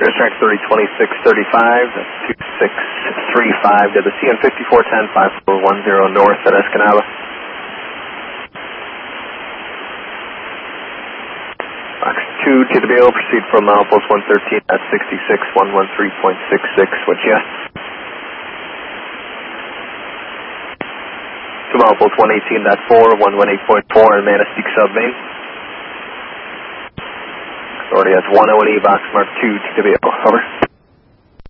Airstrike 302635, that's 2635 to the CN 5410, 5410 north at Escanaba. Fox 2 to the Bill, proceed from milepost 113 at 66113.66, which yes. To milepost 118.4, 118.4 in Manistee Submain. Authority has 10 and E, box mark 2 to the Bill, over.